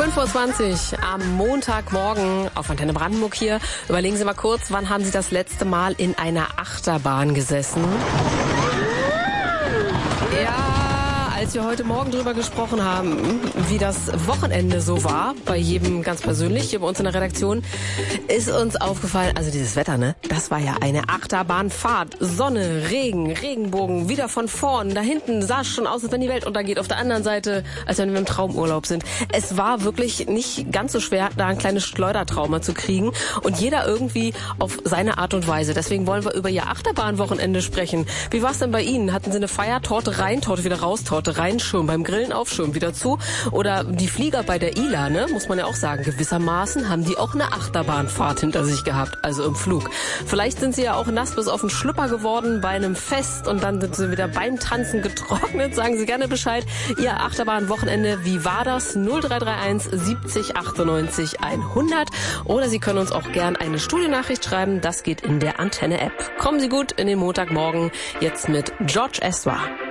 9:20 am Montagmorgen auf Antenne Brandenburg hier. Überlegen Sie mal kurz, wann haben Sie das letzte Mal in einer Achterbahn gesessen? Als wir heute Morgen drüber gesprochen haben, wie das Wochenende so war, bei jedem ganz persönlich, hier bei uns in der Redaktion, ist uns aufgefallen, also dieses Wetter, ne, das war ja eine Achterbahnfahrt. Sonne, Regen, Regenbogen, wieder von vorn, da hinten sah es schon aus, als wenn die Welt untergeht, auf der anderen Seite, als wenn wir im Traumurlaub sind. Es war wirklich nicht ganz so schwer, da ein kleines Schleudertrauma zu kriegen und jeder irgendwie auf seine Art und Weise. Deswegen wollen wir über Ihr Achterbahnwochenende sprechen. Wie war es denn bei Ihnen? Hatten Sie eine Feier, Torte rein, Torte wieder raus, Torte reinschirmen, beim Grillen aufschirmen, wieder zu? Oder die Flieger bei der ILA, ne, muss man ja auch sagen, gewissermaßen haben die auch eine Achterbahnfahrt hinter sich gehabt, also im Flug. Vielleicht sind sie ja auch nass bis auf den Schlüpper geworden bei einem Fest und dann sind sie wieder beim Tanzen getrocknet. Sagen Sie gerne Bescheid. Ihr Achterbahnwochenende, wie war das? 0331 70 98 100. Oder Sie können uns auch gern eine Studienachricht schreiben. Das geht in der Antenne-App. Kommen Sie gut in den Montagmorgen. Jetzt mit George Ezra.